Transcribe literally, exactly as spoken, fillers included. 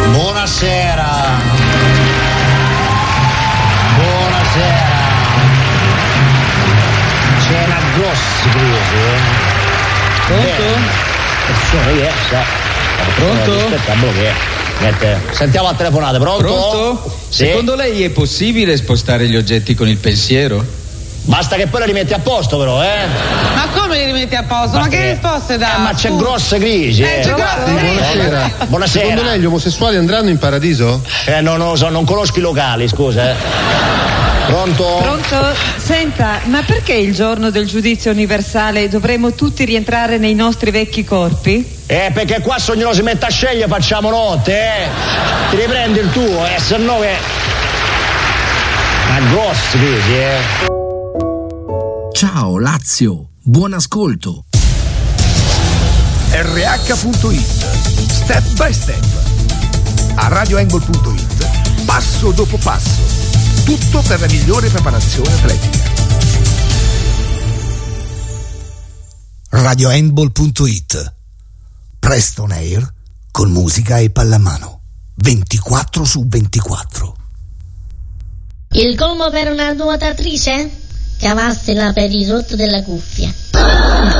Buonasera. Buonasera. C'è una grossa crisi, eh? Pronto? Beh, Pronto? Aspetta, che Mette. Sentiamo a telefonate, pronto? Pronto? Sì? Secondo lei è possibile spostare gli oggetti con il pensiero? Basta che poi li rimetti a posto, però, eh? Ma come li rimetti a posto? Basta ma che, che... risposte dà? Eh, ma c'è grossa crisi, eh, eh. c'è grossa crisi. Buonasera. Buonasera. Secondo lei gli omosessuali andranno in paradiso? Eh, no, non lo so, non conosco i locali, scusa, eh. Pronto? Pronto? Senta, ma perché il giorno del giudizio universale dovremmo tutti rientrare nei nostri vecchi corpi? Eh, perché qua se ognuno si mette a scegliere facciamo notte, eh. Ti riprendi il tuo, eh, se no che... Una grossa crisi, eh. Ciao Lazio, buon ascolto. R H punto it, step by step. A radio angle punto it, passo dopo passo. Tutto per la migliore preparazione atletica. radio handball punto it. Preston Air con musica e pallamano. ventiquattro su ventiquattro. Il colmo per una nuotatrice? Cavarsela per il rotto della cuffia.